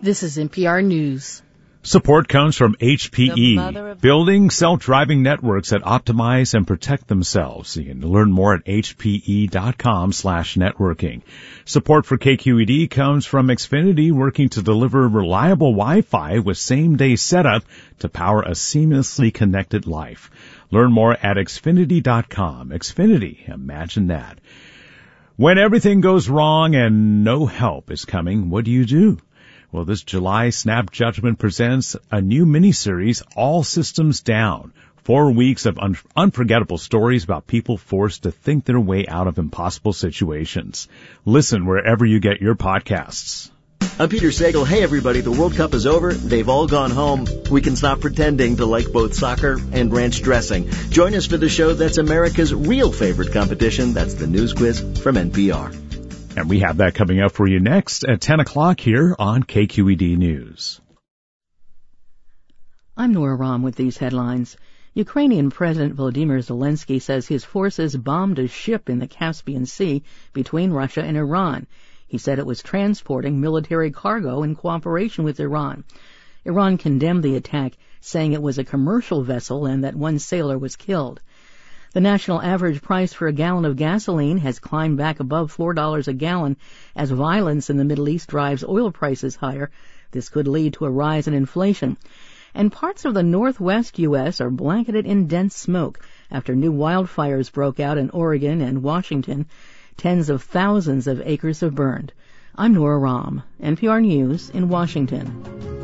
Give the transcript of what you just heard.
This is NPR News. Support comes from HPE, building self-driving networks that optimize and protect themselves. You can learn more at hpe.com/networking. Support for KQED comes from Xfinity, working to deliver reliable Wi-Fi with same-day setup to power a seamlessly connected life. Learn more at Xfinity.com. Xfinity, imagine that. When everything goes wrong and no help is coming, what do? Well, this July, Snap Judgment presents a new miniseries, All Systems Down. 4 weeks of unforgettable stories about people forced to think their way out of impossible situations. Listen wherever you get your podcasts. I'm Peter Sagal. Hey, everybody, the World Cup is over. They've all gone home. We can stop pretending to like both soccer and ranch dressing. Join us for the show that's America's real favorite competition. That's the News Quiz from NPR. And we have that coming up for you next at 10 o'clock here on KQED News. I'm Nora Rahm with these headlines. Ukrainian President Volodymyr Zelensky says his forces bombed a ship in the Caspian Sea between Russia and Iran. He said it was transporting military cargo in cooperation with Iran. Iran condemned the attack, saying it was a commercial vessel and that one sailor was killed. The national average price for a gallon of gasoline has climbed back above $4 a gallon as violence in the Middle East drives oil prices higher. This could lead to a rise in inflation. And parts of the northwest U.S. are blanketed in dense smoke after new wildfires broke out in Oregon and Washington. Tens of thousands of acres have burned. I'm Nora Rahm, NPR News in Washington.